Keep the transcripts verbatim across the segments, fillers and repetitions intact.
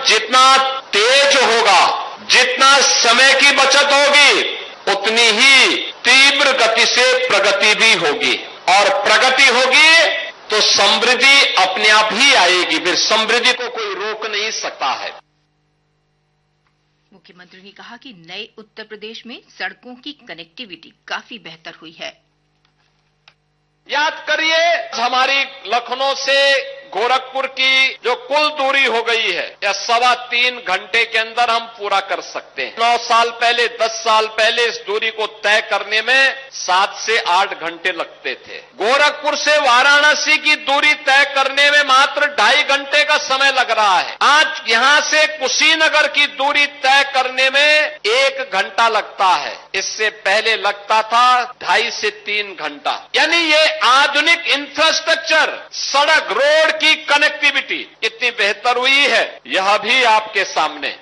जितना तेज होगा, जितना समय की बचत होगी, उतनी ही तीव्र गति से प्रगति भी होगी और प्रगति होगी तो समृद्धि अपने आप ही आएगी। फिर समृद्धि को कोई रोक नहीं सकता है। मुख्यमंत्री ने कहा कि नए उत्तर प्रदेश में सड़कों की कनेक्टिविटी काफी बेहतर हुई है। याद करिए, हमारी लखनऊ से गोरखपुर की जो कुल दूरी हो गई है, यह सवा तीन घंटे के अंदर हम पूरा कर सकते हैं। नौ साल पहले, दस साल पहले इस दूरी को तय करने में सात से आठ घंटे लगते थे। गोरखपुर से वाराणसी की दूरी तय करने में मात्र ढाई घंटे का समय लग रहा है। आज यहां से कुशीनगर की दूरी तय करने में एक घंटा लगता है। इससे पहले लगता था ढाई से तीन घंटा। यानी ये आधुनिक इंफ्रास्ट्रक्चर, सड़क, रोड की कनेक्टिविटी कितनी बेहतर हुई है, यह भी आपके सामने।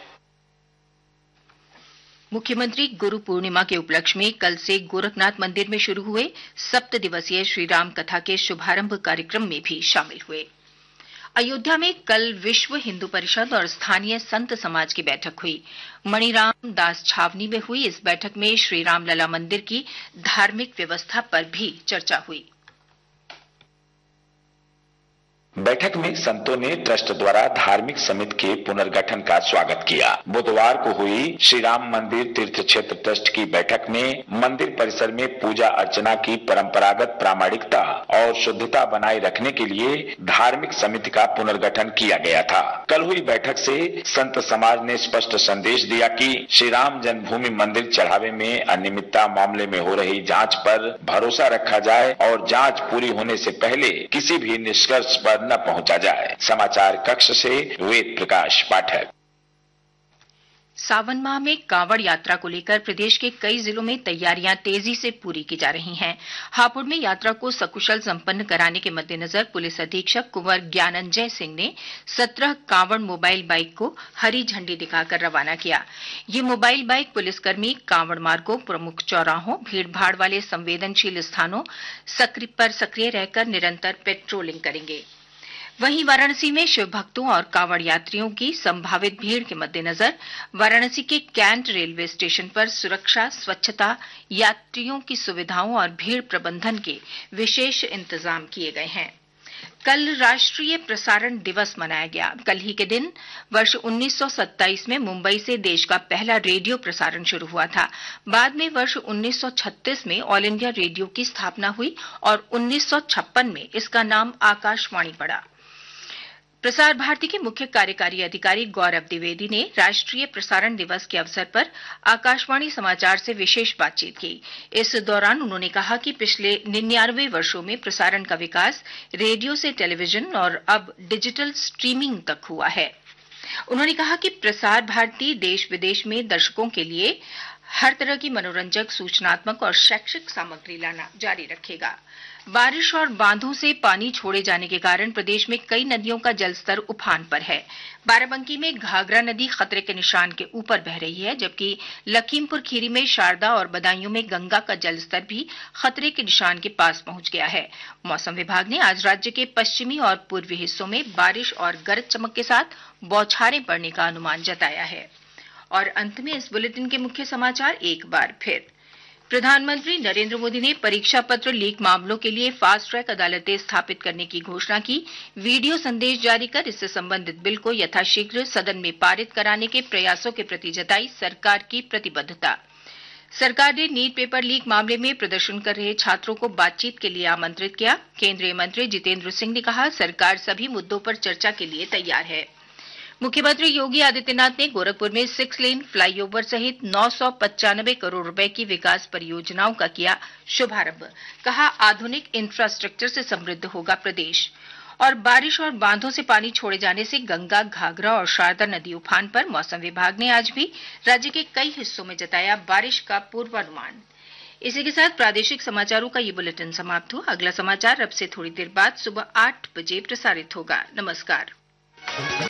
मुख्यमंत्री गुरु पूर्णिमा के उपलक्ष्य में कल से गोरखनाथ मंदिर में शुरू हुए सप्त दिवसीय श्रीराम कथा के शुभारंभ कार्यक्रम में भी शामिल हुए। अयोध्या में कल विश्व हिंदू परिषद और स्थानीय संत समाज की बैठक हुई। मणिराम दास छावनी में हुई इस बैठक में श्री रामलला मंदिर की धार्मिक व्यवस्था पर भी चर्चा हुई। बैठक में संतों ने ट्रस्ट द्वारा धार्मिक समिति के पुनर्गठन का स्वागत किया। बुधवार को हुई श्री राम मंदिर तीर्थ क्षेत्र ट्रस्ट की बैठक में मंदिर परिसर में पूजा अर्चना की परंपरागत प्रामाणिकता और शुद्धता बनाए रखने के लिए धार्मिक समिति का पुनर्गठन किया गया था। कल हुई बैठक से संत समाज ने स्पष्ट संदेश दिया कि श्री राम जन्मभूमि मंदिर चढ़ावे में अनियमितता मामले में हो रही जांच पर भरोसा रखा जाए और जांच पूरी होने से पहले किसी भी निष्कर्ष पर न पहुंचा जाए। समाचार कक्ष से वेद प्रकाश पाठक। सावन माह में कांवड़ यात्रा को लेकर प्रदेश के कई जिलों में तैयारियां तेजी से पूरी की जा रही हैं। हापुड़ में यात्रा को सकुशल संपन्न कराने के मद्देनजर पुलिस अधीक्षक कुंवर ज्ञानंजय सिंह ने सत्रह कांवड़ मोबाइल बाइक को हरी झंडी दिखाकर रवाना किया। ये मोबाइल बाइक पुलिसकर्मी कांवड़ मार्गों, प्रमुख चौराहों, भीड़भाड़ वाले संवेदनशील स्थानों पर सक्रिय रहकर निरंतर पेट्रोलिंग करेंगे। वहीं वाराणसी में शिव भक्तों और कांवड़ यात्रियों की संभावित भीड़ के मद्देनजर वाराणसी के कैंट रेलवे स्टेशन पर सुरक्षा, स्वच्छता, यात्रियों की सुविधाओं और भीड़ प्रबंधन के विशेष इंतजाम किए गए हैं। कल राष्ट्रीय प्रसारण दिवस मनाया गया। कल ही के दिन वर्ष उन्नीस सौ सत्ताईस में मुंबई से देश का पहला रेडियो प्रसारण शुरू हुआ था। बाद में वर्ष उन्नीस सौ छत्तीस में ऑल इंडिया रेडियो की स्थापना हुई और उन्नीस सौ छप्पन में इसका नाम आकाशवाणी पड़ा। प्रसार भारती के मुख्य कार्यकारी अधिकारी गौरव द्विवेदी ने राष्ट्रीय प्रसारण दिवस के अवसर पर आकाशवाणी समाचार से विशेष बातचीत की। इस दौरान उन्होंने कहा कि पिछले निन्यानवे वर्षों में प्रसारण का विकास रेडियो से टेलीविजन और अब डिजिटल स्ट्रीमिंग तक हुआ है। उन्होंने कहा कि प्रसार भारती देश विदेश में दर्शकों के लिए हर तरह की मनोरंजक, सूचनात्मक और शैक्षिक सामग्री लाना जारी रखेगा। बारिश और बांधों से पानी छोड़े जाने के कारण प्रदेश में कई नदियों का जलस्तर उफान पर है। बाराबंकी में घाघरा नदी खतरे के निशान के ऊपर बह रही है, जबकि लखीमपुर खीरी में शारदा और बदायूं में गंगा का जलस्तर भी खतरे के निशान के पास पहुंच गया है। मौसम विभाग ने आज राज्य के पश्चिमी और पूर्वी हिस्सों में बारिश और गरज चमक के साथ बौछारें पड़ने का अनुमान जताया है। और अंत में इस बुलेटिन के मुख्य समाचार एक बार फिर। प्रधानमंत्री नरेंद्र मोदी ने परीक्षा पत्र लीक मामलों के लिए फास्ट ट्रैक अदालतें स्थापित करने की घोषणा की। वीडियो संदेश जारी कर इससे संबंधित बिल को यथाशीघ्र सदन में पारित कराने के प्रयासों के प्रति जताई सरकार की प्रतिबद्धता। सरकार ने नीट पेपर लीक मामले में प्रदर्शन कर रहे छात्रों को बातचीत के लिए आमंत्रित किया। केंद्रीय मंत्री जितेंद्र सिंह ने कहा, सरकार सभी मुद्दों पर चर्चा के लिए तैयार है। मुख्यमंत्री योगी आदित्यनाथ ने गोरखपुर में सिक्स लेन फ्लाईओवर सहित नौ सौ पचानवे करोड़ रुपए की विकास परियोजनाओं का किया शुभारंभ। कहा, आधुनिक इंफ्रास्ट्रक्चर से समृद्ध होगा प्रदेश। और बारिश और बांधों से पानी छोड़े जाने से गंगा, घाघरा और शारदा नदी उफान पर। मौसम विभाग ने आज भी राज्य के कई हिस्सों में जताया बारिश का पूर्वानुमान। इसी के साथ प्रादेशिक समाचारों का ये बुलेटिन समाप्त हुआ। अगला समाचार अब से थोड़ी देर बाद सुबह आठ बजे प्रसारित होगा। नमस्कार।